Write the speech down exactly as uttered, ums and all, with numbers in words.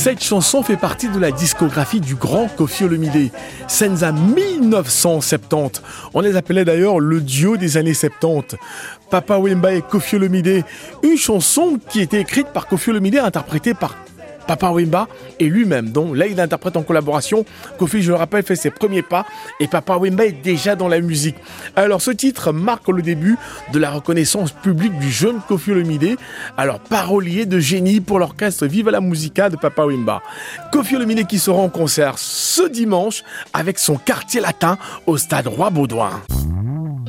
Cette chanson fait partie de la discographie du grand Koffi Olomidé. Senza mille neuf cent soixante-dix. On les appelait d'ailleurs le duo des années soixante-dix. Papa Wemba et Koffi Olomidé. Une chanson qui était écrite par Koffi Olomidé, interprétée par Papa Wemba et lui-même. Donc là, il interprète en collaboration. Koffi, je le rappelle, fait ses premiers pas et Papa Wemba est déjà dans la musique. Alors, ce titre marque le début de la reconnaissance publique du jeune Koffi Olomidé. Alors, parolier de génie pour l'orchestre Viva la Musica de Papa Wemba. Koffi Olomidé qui sera en concert ce dimanche avec son quartier latin au stade Roi Baudouin.